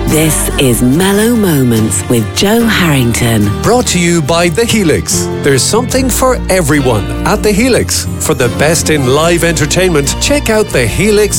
This is Mellow Moments with Joe Harrington. Brought to you by The Helix. There's something for everyone at The Helix. For the best in live entertainment, check out The Helix